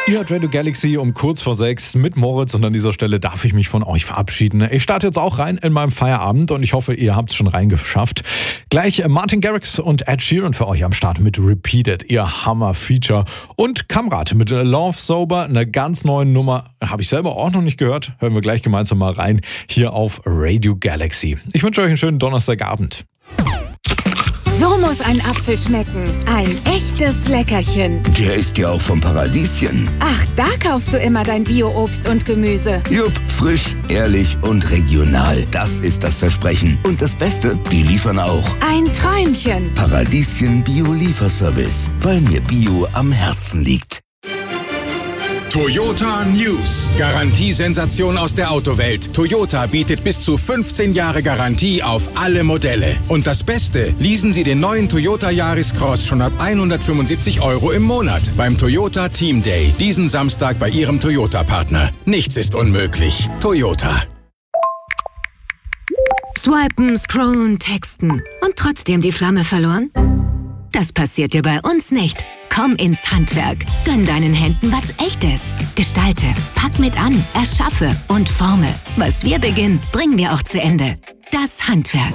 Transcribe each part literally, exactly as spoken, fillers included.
Ihr hört Radio Galaxy um kurz vor sechs mit Moritz und an dieser Stelle darf ich mich von euch verabschieden. Ich starte jetzt auch rein in meinem Feierabend und ich hoffe, ihr habt es schon reingeschafft. Gleich Martin Garrix und Ed Sheeran für euch am Start mit Repeated, ihr Hammer-Feature. Und Kamrat mit Love Sober, eine ganz neue Nummer, habe ich selber auch noch nicht gehört. Hören wir gleich gemeinsam mal rein hier auf Radio Galaxy. Ich wünsche euch einen schönen Donnerstagabend. So muss ein Apfel schmecken. Ein echtes Leckerchen. Der ist ja auch vom Paradieschen. Ach, da kaufst du immer dein Bio-Obst und Gemüse. Jupp, frisch, ehrlich und regional. Das ist das Versprechen. Und das Beste, die liefern auch. Ein Träumchen. Paradieschen Bio-Lieferservice. Weil mir Bio am Herzen liegt. Toyota News. Garantiesensation aus der Autowelt. Toyota bietet bis zu fünfzehn Jahre Garantie auf alle Modelle. Und das Beste, leasen Sie den neuen Toyota Yaris Cross schon ab hundertfünfundsiebzig Euro im Monat beim Toyota Team Day. Diesen Samstag bei Ihrem Toyota-Partner. Nichts ist unmöglich. Toyota. Swipen, scrollen, texten und trotzdem die Flamme verloren? Das passiert dir bei uns nicht. Komm ins Handwerk. Gönn deinen Händen was Echtes. Gestalte, pack mit an, erschaffe und forme. Was wir beginnen, bringen wir auch zu Ende. Das Handwerk.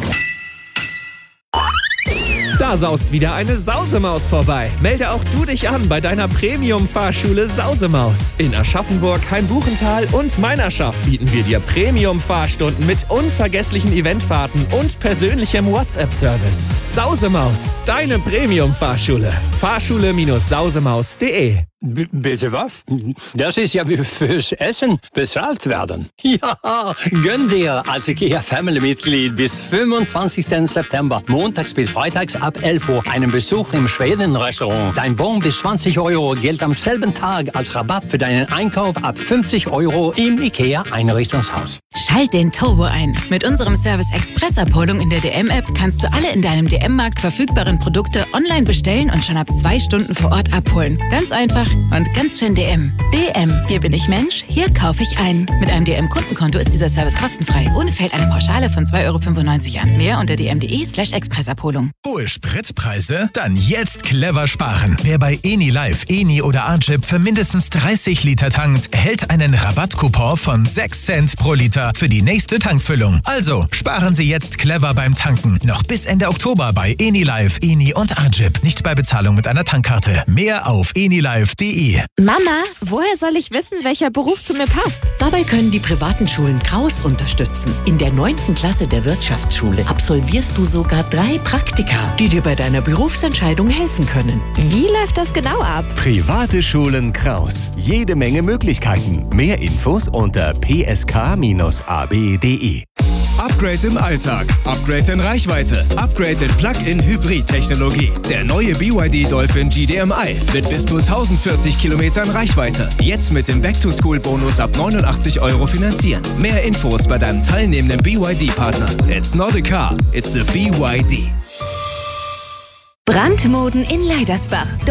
Da saust wieder eine Sausemaus vorbei. Melde auch du dich an bei deiner Premium-Fahrschule Sausemaus. In Aschaffenburg, Hainbuchental und Meinerschaft bieten wir dir Premium-Fahrstunden mit unvergesslichen Eventfahrten und persönlichem WhatsApp-Service. Sausemaus, deine Premium-Fahrschule. Fahrschule Sausemaus punkt de. B- bitte was? Das ist ja wie fürs Essen bezahlt werden. Ja, gönn dir als IKEA-Family-Mitglied bis fünfundzwanzigsten September, montags bis freitags ab elf Uhr, einen Besuch im Schweden-Restaurant. Dein Bon bis zwanzig Euro gilt am selben Tag als Rabatt für deinen Einkauf ab fünfzig Euro im IKEA-Einrichtungshaus. Schalt den Turbo ein. Mit unserem Service Express-Abholung in der D M-App kannst du alle in deinem D M-Markt verfügbaren Produkte online bestellen und schon ab zwei Stunden vor Ort abholen. Ganz einfach und ganz schön D M. D M, hier bin ich Mensch, hier kaufe ich ein. Mit einem D M-Kundenkonto ist dieser Service kostenfrei. Ohne fällt eine Pauschale von zwei Euro fünfundneunzig an. Mehr unter dm.de slash Expressabholung. Hohe Spritpreise? Dann jetzt clever sparen. Wer bei Enilive, Eni oder Archip für mindestens dreißig Liter tankt, erhält einen Rabattcoupon von sechs Cent pro Liter für die nächste Tankfüllung. Also sparen Sie jetzt clever beim Tanken. Noch bis Ende Oktober bei Enilive, Eni und Archip. Nicht bei Bezahlung mit einer Tankkarte. Mehr auf enilive punkt de. Mama, woher soll ich wissen, welcher Beruf zu mir passt? Dabei können die privaten Schulen Kraus unterstützen. In der neunten Klasse der Wirtschaftsschule absolvierst du sogar drei Praktika, die dir bei deiner Berufsentscheidung helfen können. Wie läuft das genau ab? Private Schulen Kraus. Jede Menge Möglichkeiten. Mehr Infos unter p s k bindestrich a b punkt de. Upgrade im Alltag, Upgrade in Reichweite, Upgrade in Plug-in-Hybrid-Technologie. Der neue B Y D Dolphin G D M I mit bis zu tausendvierzig Kilometern Reichweite. Jetzt mit dem Back-to-School-Bonus ab neunundachtzig Euro finanzieren. Mehr Infos bei deinem teilnehmenden B Y D-Partner. It's not a car, it's a B Y D. Brandmoden in Leidersbach.